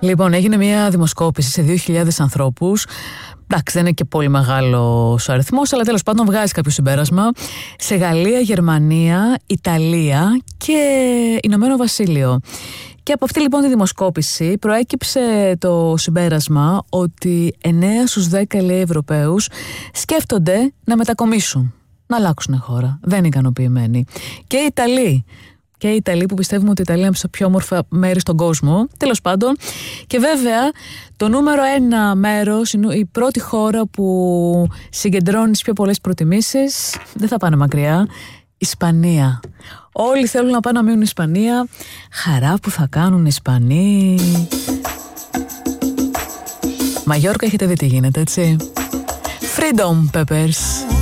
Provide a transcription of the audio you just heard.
Λοιπόν, έγινε μια δημοσκόπηση σε 2.000 ανθρώπους. Εντάξει, δεν είναι και πολύ μεγάλος αριθμός, αλλά τέλος πάντων βγάζει κάποιο συμπέρασμα. Σε Γαλλία, Γερμανία, Ιταλία και Ηνωμένο Βασίλειο. Και από αυτή λοιπόν τη δημοσκόπηση προέκυψε το συμπέρασμα ότι 9 στους 10 λέει Ευρωπαίους σκέφτονται να μετακομίσουν, να αλλάξουν χώρα. Δεν είναι ικανοποιημένοι. Και οι Ιταλοί. Και οι Ιταλοί που πιστεύουμε ότι η Ιταλία είναι από τα πιο όμορφα μέρη στον κόσμο. Τέλος πάντων. Και βέβαια το νούμερο 1 μέρος, η πρώτη χώρα που συγκεντρώνει τις πιο πολλές προτιμήσεις, δεν θα πάνε μακριά, Ισπανία. Όλοι θέλουν να πάνε να μείνουν Ισπανία. Χαρά που θα κάνουν οι Ισπανοί. Μαγιόρκα έχετε δει τι γίνεται, έτσι. Freedom Peppers.